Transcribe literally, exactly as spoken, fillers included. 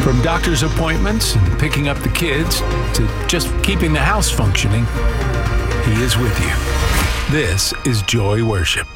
From doctor's appointments and picking up the kids to just keeping the house functioning, He is with you. This is Joy Worship.